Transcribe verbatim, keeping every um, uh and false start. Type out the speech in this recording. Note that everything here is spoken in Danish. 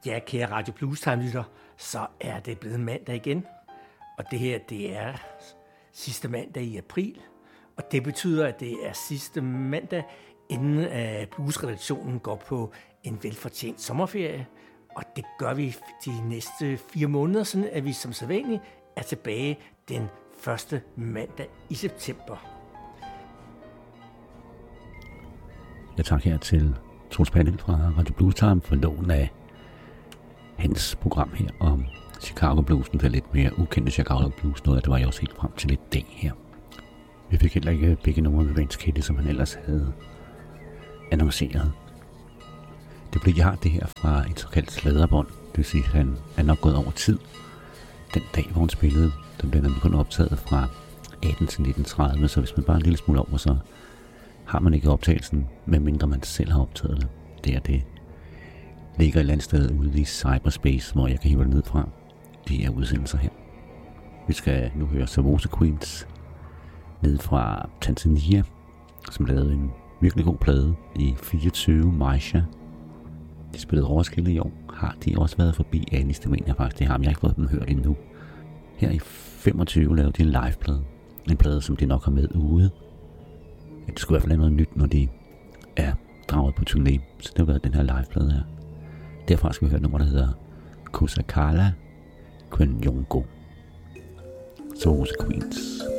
Ja, kære Radio Blues Time-lytter, så er det blevet mandag igen. Og det her, det er sidste mandag i april. Og det betyder, at det er sidste mandag, inden uh, bluesredaktionen går på en velfortjent sommerferie. Og det gør vi de næste fire måneder, sådan at vi som sædvanligt er tilbage den første mandag i september. Jeg takker her til Troels Panel fra Radio Blues Time for lån af hans program her om Chicago Bluesen, det er lidt mere ukendte Chicago Blues, noget af det var jeg også helt frem til i dag her. Vi fik heller ikke begge numre med Vince Kelly, som han ellers havde annonceret. Det blev jeg har det her fra et såkaldt slæderbånd, det vil sige, at han er nok gået over tid. Den dag, hvor han spillede, der blev han kun optaget fra atten til nitten tredive, så hvis man bare er en lille smule over, så har man ikke optagelsen, medmindre man selv har optaget det. Det er det. Ligger et eller andet sted ude i cyberspace, hvor jeg kan hive det ned fra. De er udsendelser her. Vi skal nu høre Samosa Queens ned fra Tanzania, som lavede en virkelig god plade i fireogtyve Maisha. De spillede Roskilde i år. Har de også været forbi Anis, det mener jeg faktisk, det har jeg ikke fået dem hørt endnu. Her i femogtyve lavede de en liveplade. En plade, som de nok har med ude. Det skulle i hvert fald have noget nyt, når de er draget på turné. Så det har været den her liveplade her. Derfra skal vi høre et nummer, der hedder Kusakala Kwenyongo. Samosa Queens.